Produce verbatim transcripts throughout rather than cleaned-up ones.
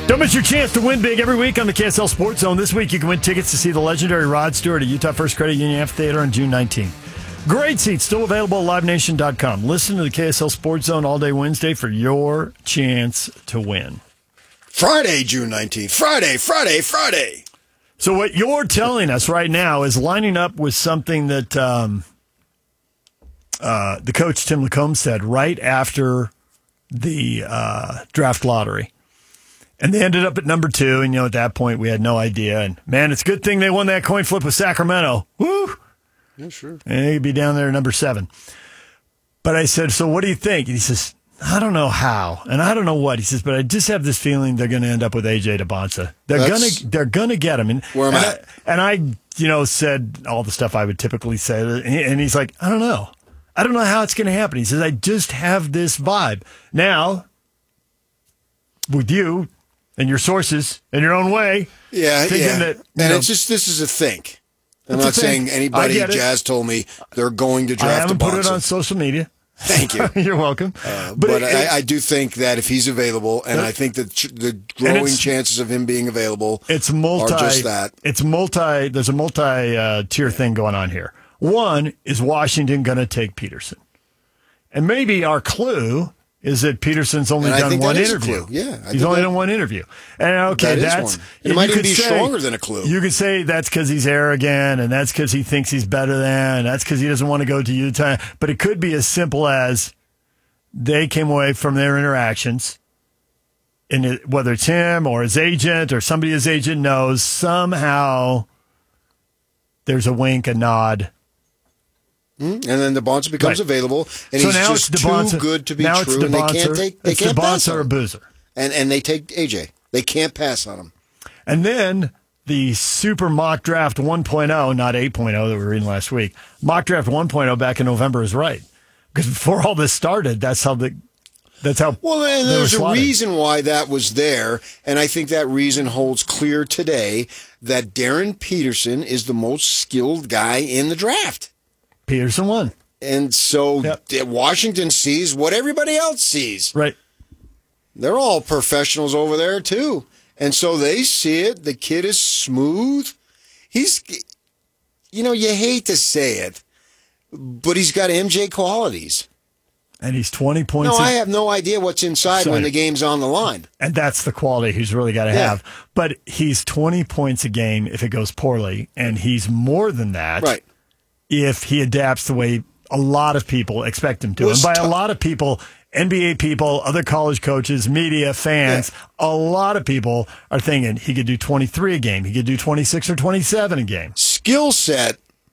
Don't miss your chance to win big every week on the K S L Sports Zone. This week, you can win tickets to see the legendary Rod Stewart at Utah First Credit Union Amphitheater on June nineteenth. Great seats, still available at live nation dot com. Listen to the K S L Sports Zone all day Wednesday for your chance to win. Friday, June nineteenth. Friday, Friday, Friday. So what you're telling us right now is lining up with something that um, uh, the coach, Tim Lacombe, said right after the uh, draft lottery. And they ended up at number two, and, you know, at that point, we had no idea. And, man, it's a good thing they won that coin flip with Sacramento. Woo! Yeah, sure. And they'd be down there at number seven. But I said, so what do you think? And he says, I don't know how, and I don't know what. He says, but I just have this feeling they're going to end up with A J Debonsa. They're going to they're gonna get him. And, where am and I? I? And I, you know, said all the stuff I would typically say. And he's like, I don't know. I don't know how it's going to happen. He says, I just have this vibe. Now, with you and your sources in your own way. Yeah, thinking yeah. That, and know, it's just, this is a think. I'm it's not a thing. saying anybody, Jazz told me they're going to draft I haven't Debonsa. put it on social media. Thank you. You're welcome. Uh, but but it, I, I do think that if he's available, and I think that ch- the growing chances of him being available it's multi, are just that. It's multi, there's a multi-tier uh, thing going on here. One, is Washington going to take Peterson? And maybe our clue is that Peterson's only and done one interview. Yeah, I he's only that, done one interview. And okay, that that's one. It might even be say, stronger than a clue. You could say that's because he's arrogant, and that's because he thinks he's better than, and that's because he doesn't want to go to Utah. But it could be as simple as they came away from their interactions, and it, whether it's him or his agent or somebody his agent knows, somehow there's a wink, a nod. And then Debonsa becomes right. available, and so he's now just it's too good to be now true. It's and they can't take they it's can't pass Debonsa on or him. Boozer. And and they take A J. They can't pass on him. And then the super mock draft one point oh, not eight point oh that we were reading last week. Mock draft one point oh back in November is right. Because before all this started, that's how the that's how Well, and there's a slotted. reason why that was there, and I think that reason holds clear today that Darren Peterson is the most skilled guy in the draft. Peterson won. And so yep. Washington sees what everybody else sees. Right. They're all professionals over there, too. And so they see it. The kid is smooth. He's, you know, you hate to say it, but he's got M J qualities. And he's twenty points. No, in- I have no idea what's inside Sorry. when the game's on the line. And that's the quality he's really got to Yeah. have. But he's twenty points a game if it goes poorly, and he's more than that Right. if he adapts the way a lot of people expect him to. Well, and by t- a lot of people, N B A people, other college coaches, media, fans, yeah. a lot of people are thinking he could do twenty-three a game. He could do twenty-six or twenty-seven a game. Skill set,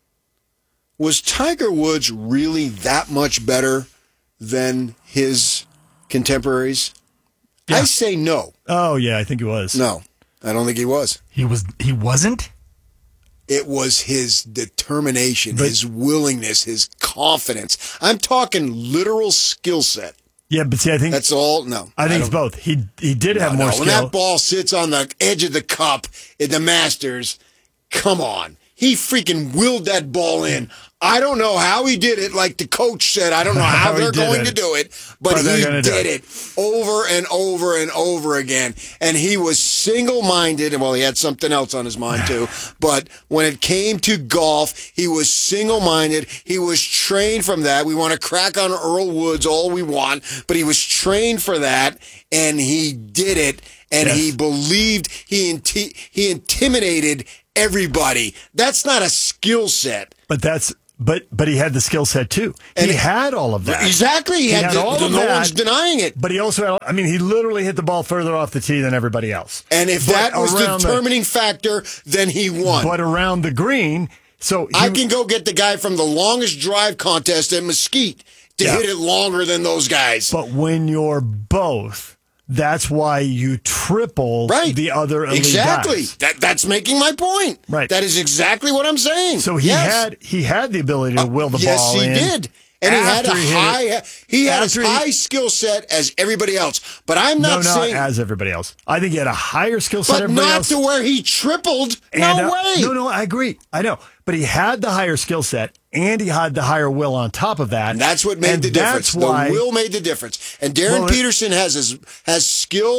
was Tiger Woods really that much better than his contemporaries? Yeah. I say no. Oh, yeah, I think he was. No, I don't think he was. He was. He wasn't? It was his determination, but, his willingness, his confidence. I'm talking literal skill set. Yeah, but see, I think that's all. No, I think I it's both. He he did no, have more no. skill. When that ball sits on the edge of the cup in the Masters, come on, he freaking willed that ball in. I don't know how he did it. Like the coach said, I don't know how, how they're going it. to do it, but, but he did it. it over and over and over again. And he was single-minded. And well, he had something else on his mind too. But when it came to golf, he was single-minded. He was trained from that. We want to crack on Earl Woods all we want, but he was trained for that, and he did it. And yes. he believed. He inti- he intimidated everybody. That's not a skill set. But that's. But but he had the skill set too. And he it, had all of that. Exactly. He, he had, had the, all the, of no that. one's denying it. But he also had, I mean, he literally hit the ball further off the tee than everybody else. And if but that was the determining the, factor, then he won. But around the green, so he, I can go get the guy from the longest drive contest at Mesquite to yeah. hit it longer than those guys. But when you're both, that's why you triple right. the other elite exactly. guys. That that's making my point. Right. That is exactly what I'm saying. So he yes. had he had the ability to uh, will the yes, ball in. in. Yes, he did. And he had a he high it, he had as he, high skill set as everybody else. But I'm not no, saying not as everybody else. I think he had a higher skill set but than everybody not else. to where he tripled. And, no uh, way. No, no, I agree. I know. But he had the higher skill set, and he had the higher will on top of that. And that's what made and the difference. That's why, the will made the difference. And Darren well, Peterson has his, has skill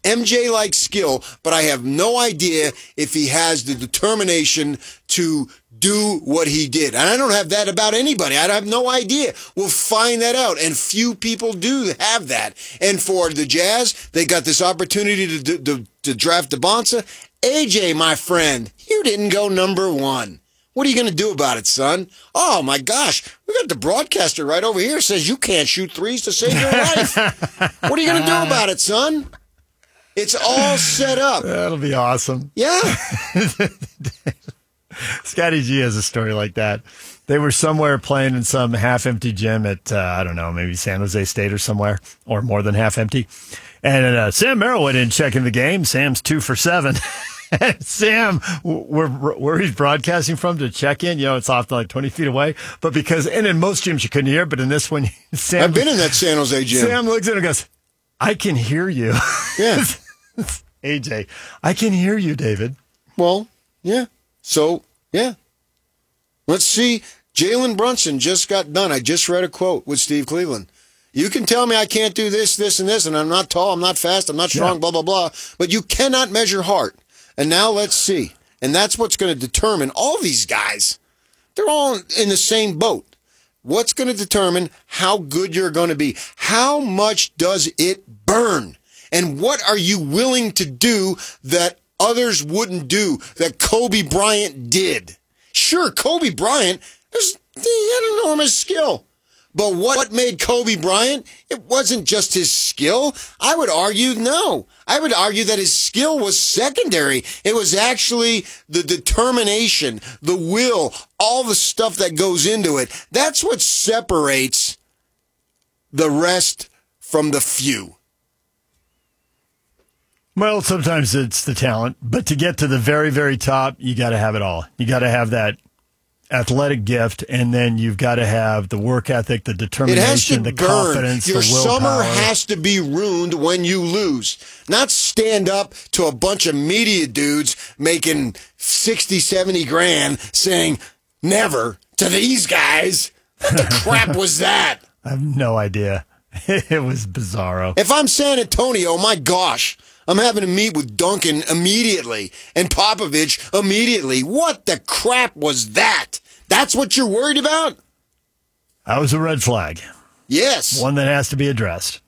M J-like skill, but I have no idea if he has the determination to do what he did. And I don't have that about anybody. I have no idea. We'll find that out. And few people do have that. And for the Jazz, they got this opportunity to, to, to draft DeBonsa. A J, my friend, you didn't go number one. What are you going to do about it, son? Oh, my gosh. We got the broadcaster right over here says you can't shoot threes to save your life. What are you going to do about it, son? It's all set up. That'll be awesome. Yeah. Scotty G has a story like that. They were somewhere playing in some half-empty gym at, uh, I don't know, maybe San Jose State or somewhere, or more than half-empty. And uh, Sam Merrill went in checking the game. Sam's two for seven. Sam, where, where he's broadcasting from to check in, you know, it's off like twenty feet away. But because, and in most gyms you couldn't hear, but in this one, Sam. I've been in that San Jose gym. Sam looks at him and goes, I can hear you. Yeah. A J, I can hear you, David. Well, yeah. So, yeah. Let's see. Jalen Brunson just got done. I just read a quote with Steve Cleveland. You can tell me I can't do this, this, and this, and I'm not tall, I'm not fast, I'm not strong, yeah. blah, blah, blah. But you cannot measure heart. And now let's see. And that's what's going to determine all these guys. They're all in the same boat. What's going to determine how good you're going to be? How much does it burn? And what are you willing to do that others wouldn't do, that Kobe Bryant did? Sure, Kobe Bryant, he had enormous skill. But what made Kobe Bryant? It wasn't just his skill. I would argue no. I would argue that his skill was secondary. It was actually the determination, the will, all the stuff that goes into it. That's what separates the rest from the few. Well, sometimes it's the talent, but to get to the very, very top, you got to have it all. You got to have that athletic gift, and then you've got to have the work ethic, the determination, the burn. confidence, Your the willpower. summer has to be ruined when you lose. Not stand up to a bunch of media dudes making sixty, seventy grand saying never to these guys. What the crap was that? I have no idea. It was bizarro. If I'm San Antonio, my gosh, I'm having to meet with Duncan immediately and Popovich immediately. What the crap was that? That's what you're worried about? That was a red flag. Yes. One that has to be addressed.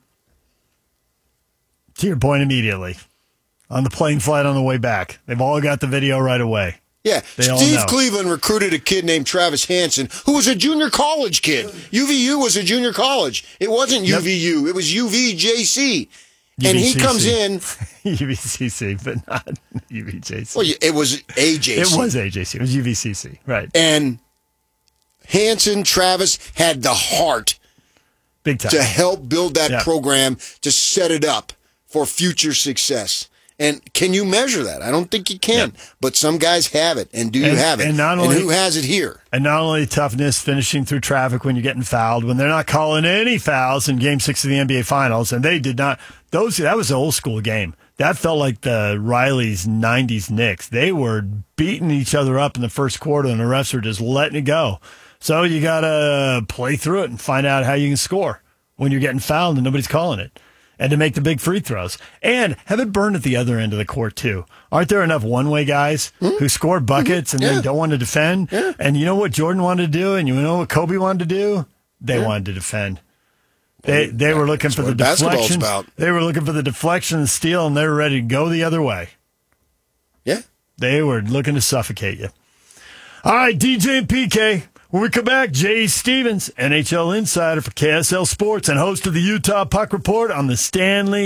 To your point immediately. On the plane flight on the way back. They've all got the video right away. Yeah. They all Steve know. Cleveland recruited a kid named Travis Hansen, who was a junior college kid. U V U was a junior college. It wasn't Yep. U V U. It was U V J C. U V C C. And he comes in. U V C C, but not U V J C. Well, it was A J C. It was A J C. It was U V C C, right. And Hansen, Travis had the heart Big time. to help build that Yeah. program, to set it up for future success. And can you measure that? I don't think you can. Yeah. But some guys have it. And do you And- have it? and not and only- who has it here? And not only toughness, finishing through traffic when you're getting fouled, when they're not calling any fouls in Game Six of the N B A Finals, and they did not. Those that was an old school game. That felt like the Riley's nineties Knicks. They were beating each other up in the first quarter, and the refs were just letting it go. So you gotta play through it and find out how you can score when you're getting fouled and nobody's calling it, and to make the big free throws and have it burn at the other end of the court too. Aren't there enough one-way guys mm-hmm. who score buckets and yeah. then don't want to defend? Yeah. And you know what Jordan wanted to do, and you know what Kobe wanted to do? They yeah. wanted to defend. They they were looking That's for the what basketball's deflection. about. They were looking for the deflection and steal, and they were ready to go the other way. Yeah. They were looking to suffocate you. All right, D J and P K. When we come back, Jay Stevens, N H L insider for K S L Sports and host of the Utah Puck Report on the Stanley